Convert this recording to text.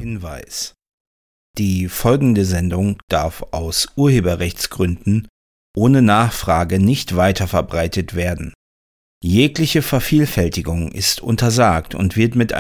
Hinweis: Die folgende Sendung darf aus Urheberrechtsgründen ohne Nachfrage nicht weiterverbreitet werden. Jegliche Vervielfältigung ist untersagt und wird mit